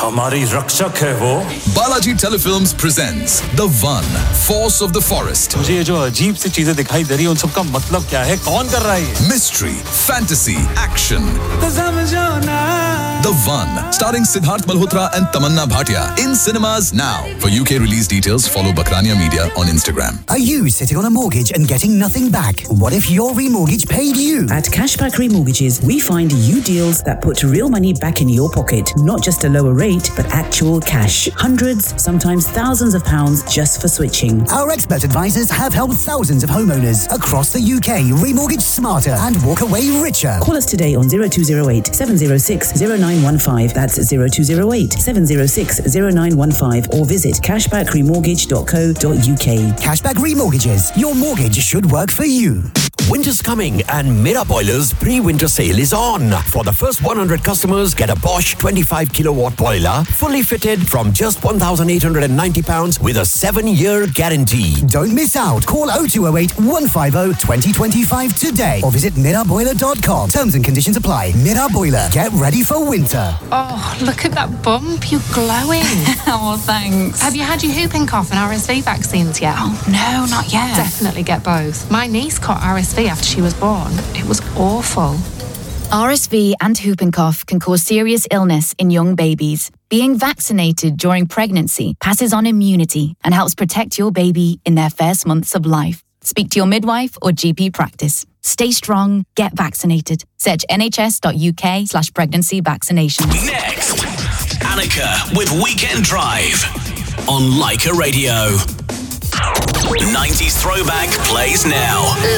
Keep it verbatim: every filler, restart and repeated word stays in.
हमारी रक्षक है वो। Balaji Telefilms presents The One, Force of the Forest. मुझे ये जो अजीब सी चीजें दिखाई दे रही हैं उन सबका मतलब क्या है? कौन कर रहा है ये? Mystery, fantasy, action. तो समझो ना। The One, starring Siddharth Malhotra and Tamanna Bhatia, in cinemas now. For U K release details, follow Bakrania Media on Instagram. Are you sitting on a mortgage and getting nothing back? What if your remortgage paid you? At Cashback Remortgages, we find you deals that put real money back in your pocket, not just a lower rate, but actual cash. Hundreds, sometimes thousands of pounds just for switching. Our expert advisors have helped thousands of homeowners across the U K remortgage smarter and walk away richer. Call us today on zero two zero eight, seven zero six, zero nine one five. That's zero two zero eight, seven zero six, zero nine one five or visit cashback remortgage dot co dot U K. Cashback Remortgages. Your mortgage should work for you. Winter's coming and Mira Boiler's pre-winter sale is on. For the first one hundred customers, get a Bosch twenty-five kilowatt boiler, fully fitted from just one thousand eight hundred ninety pounds with a seven-year guarantee. Don't miss out. Call oh two oh eight, one five oh, two oh two five today or visit mira boiler dot com. Terms and conditions apply. Mira Boiler. Get ready for winter. Oh, look at that bump. You're glowing. Oh, thanks. Have you had your whooping cough and R S V vaccines yet? Oh, no, not yet. Definitely get both. My niece caught R S V after she was born. It was awful. R S V and whooping cough can cause serious illness in young babies. Being vaccinated during pregnancy passes on immunity and helps protect your baby in their first months of life. Speak to your midwife or G P practice. Stay strong, get vaccinated. Search nhs.uk slash pregnancy vaccination. Next, Annika with Weekend Drive on Leica Radio. nineties Throwback plays now.